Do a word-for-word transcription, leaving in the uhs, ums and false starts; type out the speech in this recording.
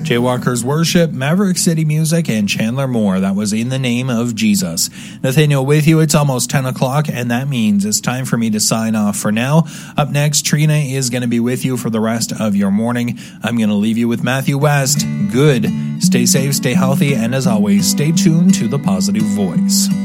Jaywalkers Worship, Maverick City Music, and Chandler Moore. That was In the Name of Jesus. Nathaniel with you. It's almost ten o'clock, and that means it's time for me to sign off for now. Up next, Trina is going to be with you for the rest of your morning. I'm going to leave you with Matthew West. Good. Stay safe, stay healthy, and as always, stay tuned to The Positive Voice.